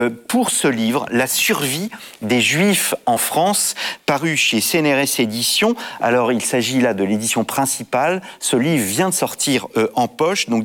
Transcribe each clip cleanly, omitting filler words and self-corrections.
pour ce livre, La survie des Juifs en France, paru chez CNRS Éditions. Alors, il s'agit là de l'édition principale. Ce livre vient de sortir en poche, donc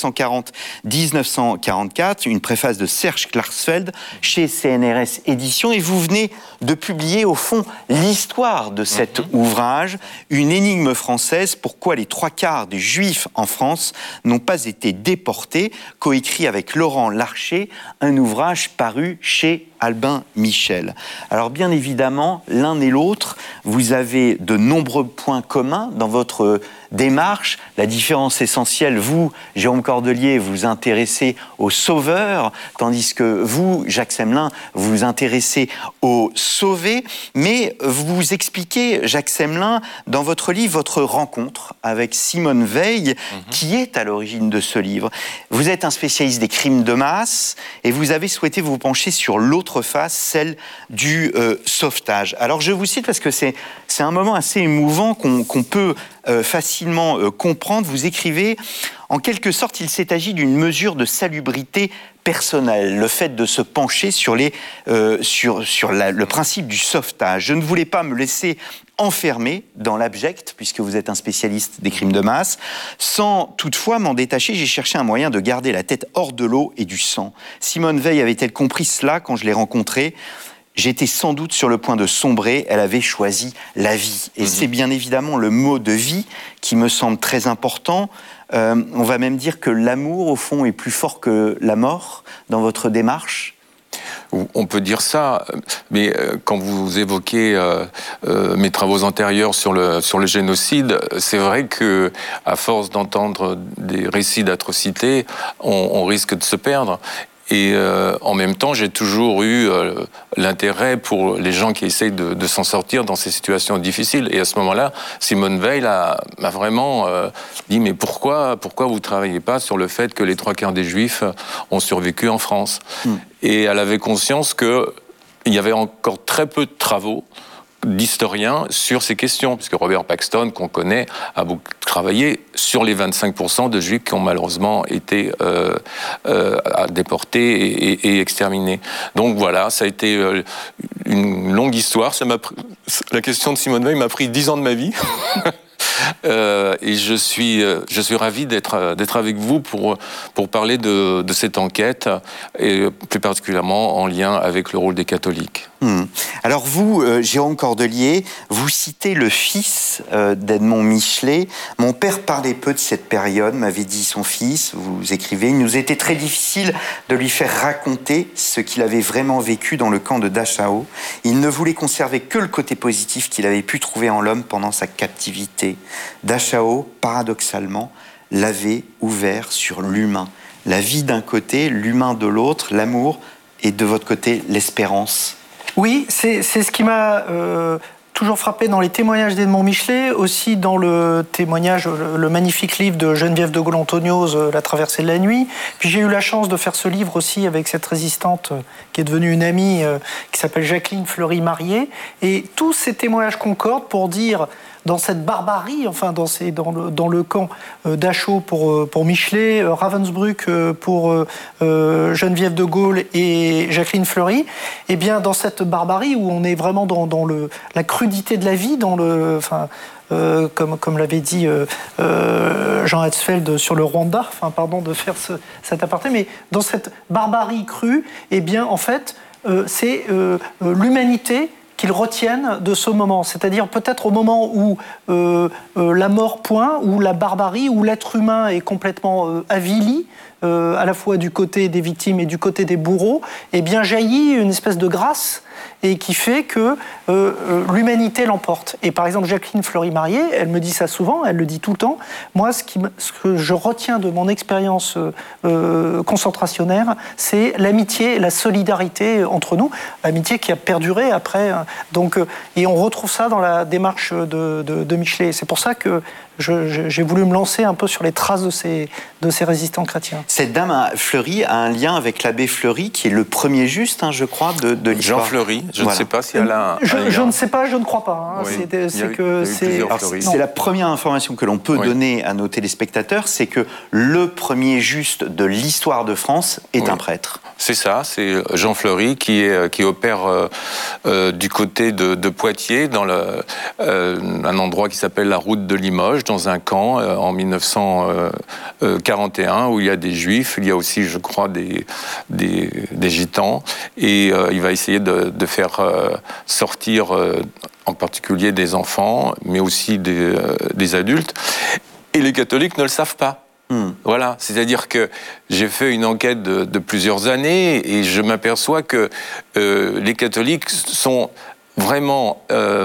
1940-1944, une préface de Serge Klarsfeld chez CNRS Éditions. Et vous venez de publier, au fond, l'histoire de cet ouvrage, une énigme française, pourquoi les 3/4 des Juifs en France n'ont pas été déportés, coécrit avec Laurent Larcher, un ouvrage paru chez Albin Michel. Alors bien évidemment, l'un et l'autre, vous avez de nombreux points communs dans votre démarche. La différence essentielle, vous, Jérôme Cordelier, vous intéressez aux sauveurs, tandis que vous, Jacques Semelin, vous vous intéressez aux sauvés. Mais vous expliquez, Jacques Semelin, dans votre livre, votre rencontre avec Simone Veil, qui est à l'origine de ce livre. Vous êtes un spécialiste des crimes de masse et vous avez souhaité vous pencher sur l'autre face, celle du sauvetage. Alors je vous cite parce que c'est un moment assez émouvant qu'on peut facilement comprendre. Vous écrivez, en quelque sorte, il s'est agi d'une mesure de salubrité personnelle, le fait de se pencher sur le principe du sauvetage. Je ne voulais pas me laisser enfermer dans l'abject, puisque vous êtes un spécialiste des crimes de masse. Sans toutefois m'en détacher, j'ai cherché un moyen de garder la tête hors de l'eau et du sang. Simone Veil avait-elle compris cela quand je l'ai rencontrée ? J'étais sans doute sur le point de sombrer, elle avait choisi la vie. Et c'est bien évidemment le mot de vie qui me semble très important. On va même dire que l'amour, au fond, est plus fort que la mort dans votre démarche. On peut dire ça, mais quand vous évoquez mes travaux antérieurs sur le génocide, c'est vrai que à force d'entendre des récits d'atrocités, on risque de se perdre. Et en même temps, j'ai toujours eu l'intérêt pour les gens qui essayent de s'en sortir dans ces situations difficiles. Et à ce moment-là, Simone Veil m'a vraiment dit « Mais pourquoi vous ne travaillez pas sur le fait que les 3/4 des Juifs ont survécu en France ?» Et elle avait conscience qu'il y avait encore très peu de travaux d'historiens sur ces questions, puisque Robert Paxton, qu'on connaît, a beaucoup travaillé sur les 25% de Juifs qui ont malheureusement été déportés et exterminés. Donc voilà, ça a été une longue histoire. La question de Simone Veil m'a pris 10 ans de ma vie. Et je suis ravi d'être avec vous pour parler de cette enquête, et plus particulièrement en lien avec le rôle des catholiques. Alors vous, Jérôme Cordelier, vous citez le fils d'Edmond Michelet. « Mon père parlait peu de cette période, m'avait dit son fils. » Vous écrivez, « Il nous était très difficile de lui faire raconter ce qu'il avait vraiment vécu dans le camp de Dachau. Il ne voulait conserver que le côté positif qu'il avait pu trouver en l'homme pendant sa captivité. Dachau, paradoxalement, l'avait ouvert sur l'humain. La vie d'un côté, l'humain de l'autre, l'amour, et de votre côté, l'espérance. » Oui, c'est ce qui m'a toujours frappé dans les témoignages d'Edmond Michelet, aussi dans le témoignage, le magnifique livre de Geneviève de Gaulle-Antonios, La traversée de la nuit. Puis j'ai eu la chance de faire ce livre aussi avec cette résistante qui est devenue une amie, qui s'appelle Jacqueline Fleury-Marié. Et tous ces témoignages concordent pour dire, dans cette barbarie, enfin dans le camp Dachau pour Michelet, Ravensbrück pour Geneviève de Gaulle et Jacqueline Fleury, et bien dans cette barbarie où on est vraiment dans la crudité de la vie, comme l'avait dit Jean Hetzfeld sur le Rwanda, pardon de faire cet aparté, mais dans cette barbarie crue, eh bien en fait c'est l'humanité qu'ils retiennent de ce moment, c'est-à-dire peut-être au moment où la mort pointe, où la barbarie, où l'être humain est complètement avili, à la fois du côté des victimes et du côté des bourreaux, eh bien jaillit une espèce de grâce et qui fait que l'humanité l'emporte. Et par exemple, Jacqueline Fleury-Marié, elle me dit ça souvent, elle le dit tout le temps. Moi, ce que je retiens de mon expérience concentrationnaire, c'est l'amitié et la solidarité entre nous, amitié qui a perduré après. Donc, et on retrouve ça dans la démarche de Michelet. C'est pour ça que j'ai voulu me lancer un peu sur les traces de ces résistants chrétiens. Cette dame Fleury a un lien avec l'abbé Fleury, qui est le premier juste, je crois, de l'histoire. Jean Fleury, je ne sais pas si elle a un lien. Je ne sais pas, je ne crois pas. C'est la première information que l'on peut donner à nos téléspectateurs, c'est que le premier juste de l'histoire de France est un prêtre. C'est ça, c'est Jean Fleury qui opère du côté de Poitiers, dans un endroit qui s'appelle la route de Limoges, dans un camp en 1941 où il y a des Juifs, il y a aussi, je crois, des Gitans, et il va essayer de faire sortir en particulier des enfants, mais aussi des adultes. Et les catholiques ne le savent pas. Voilà, c'est-à-dire que j'ai fait une enquête de plusieurs années et je m'aperçois que les catholiques sont vraiment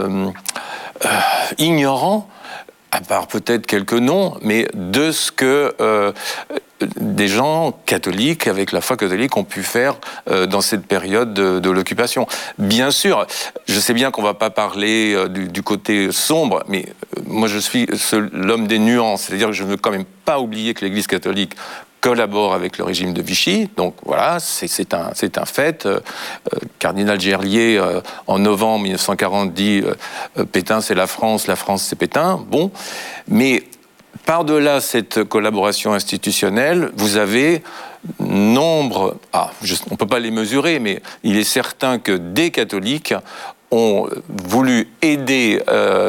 ignorants, à part peut-être quelques noms, mais de ce que des gens catholiques, avec la foi catholique, ont pu faire dans cette période de l'occupation. Bien sûr, je sais bien qu'on ne va pas parler du côté sombre, mais moi je suis l'homme des nuances, c'est-à-dire que je ne veux quand même pas oublier que l'Église catholique collabore avec le régime de Vichy, donc voilà, c'est un fait. Cardinal Gerlier, en novembre 1940, dit Pétain c'est la France c'est Pétain. Bon, mais par-delà cette collaboration institutionnelle, vous avez nombre, on ne peut pas les mesurer, mais il est certain que des catholiques ont voulu aider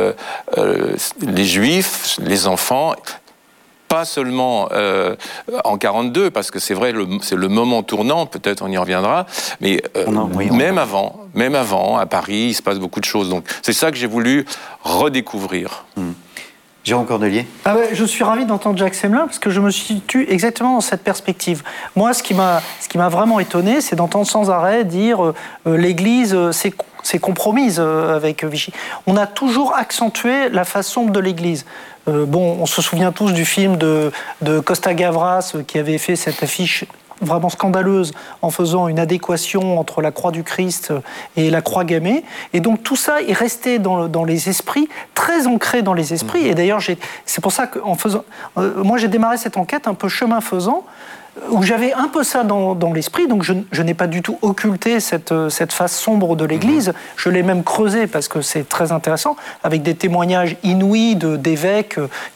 les Juifs, les enfants, pas seulement en 42, parce que c'est vrai, c'est le moment tournant, peut-être on y reviendra, mais même avant, à Paris, il se passe beaucoup de choses. Donc c'est ça que j'ai voulu redécouvrir. Jérôme Cordelier. Je suis ravi d'entendre Jacques Semelin, parce que je me situe exactement dans cette perspective. Moi, ce qui m'a vraiment étonné, c'est d'entendre sans arrêt dire l'Église s'est compromise avec Vichy. On a toujours accentué la face sombre de l'Église. On se souvient tous du film de Costa Gavras qui avait fait cette affiche vraiment scandaleuse en faisant une adéquation entre la croix du Christ et la croix gammée. Et donc tout ça est resté dans les esprits, très ancré dans les esprits. Et d'ailleurs, c'est pour ça que moi j'ai démarré cette enquête un peu chemin faisant, où j'avais un peu ça dans l'esprit, donc je n'ai pas du tout occulté cette face sombre de l'Église. Je l'ai même creusé parce que c'est très intéressant, avec des témoignages inouïs d'évêques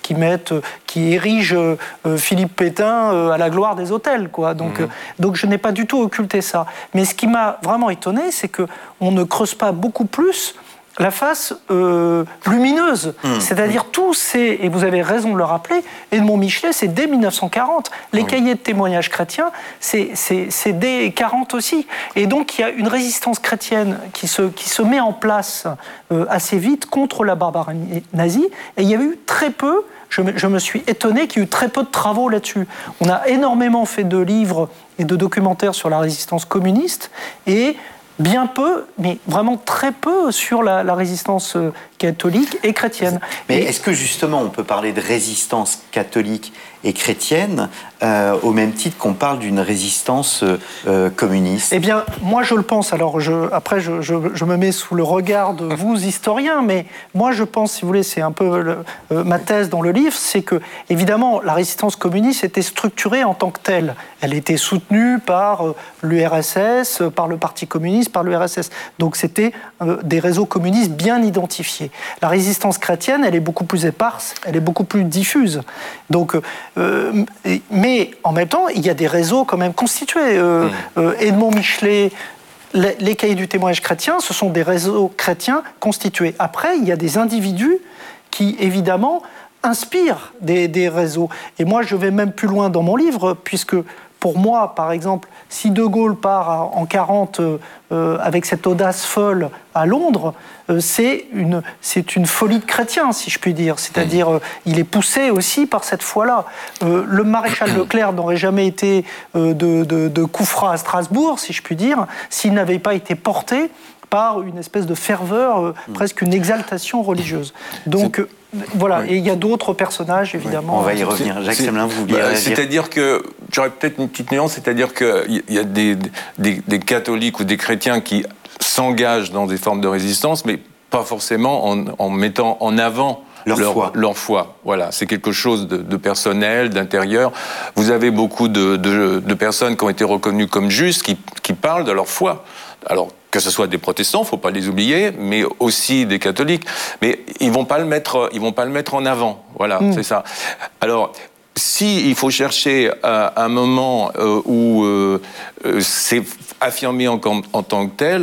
qui érigent Philippe Pétain à la gloire des autels, quoi. Donc je n'ai pas du tout occulté ça. Mais ce qui m'a vraiment étonné, c'est qu'on ne creuse pas beaucoup plus la face lumineuse, c'est-à-dire tous ces, et vous avez raison de le rappeler, Edmond Michelet, c'est dès 1940. Les cahiers de témoignages chrétiens, c'est dès 40 aussi. Et donc il y a une résistance chrétienne qui se met en place assez vite contre la barbarie nazie, et il y a eu très peu, je me suis étonné qu'il y ait eu très peu de travaux là-dessus. On a énormément fait de livres et de documentaires sur la résistance communiste, et bien peu, mais vraiment très peu sur la résistance catholique et chrétienne. Mais est-ce que justement on peut parler de résistance catholique et chrétienne au même titre qu'on parle d'une résistance communiste? Eh bien, moi je le pense. Alors après, je me mets sous le regard de vous, historiens, mais moi je pense, si vous voulez, c'est un peu ma thèse dans le livre, c'est que, évidemment, la résistance communiste était structurée en tant que telle. Elle était soutenue par l'URSS, par le Parti communiste, par l'URSS. Donc c'était des réseaux communistes bien identifiés. La résistance chrétienne, elle est beaucoup plus éparse, elle est beaucoup plus diffuse. Donc, mais en même temps, il y a des réseaux quand même constitués. Edmond Michelet, les cahiers du témoignage chrétien, ce sont des réseaux chrétiens constitués. Après, il y a des individus qui, évidemment, inspirent des réseaux. Et moi, je vais même plus loin dans mon livre, puisque pour moi, par exemple, si De Gaulle part en 40 avec cette audace folle à Londres, c'est une folie de chrétien, si je puis dire. C'est-à-dire, il est poussé aussi par cette foi-là. Le maréchal Leclerc n'aurait jamais été de Koufra à Strasbourg, si je puis dire, s'il n'avait pas été porté par une espèce de ferveur, presque une exaltation religieuse. Donc, voilà, et il y a d'autres personnages, évidemment. On va y revenir. Jacques Semelin, vous vouliez réagir? C'est-à-dire que, j'aurais peut-être une petite nuance, c'est-à-dire qu'il y a des catholiques ou des chrétiens qui s'engagent dans des formes de résistance, mais pas forcément en mettant en avant leur foi. Voilà, c'est quelque chose de personnel, d'intérieur. Vous avez beaucoup de personnes qui ont été reconnues comme justes, qui parlent de leur foi. Alors, que ce soit des protestants, faut pas les oublier, mais aussi des catholiques. Mais ils vont pas le mettre en avant. Voilà, c'est ça. Alors, si il faut chercher un moment où c'est affirmé en tant que tel,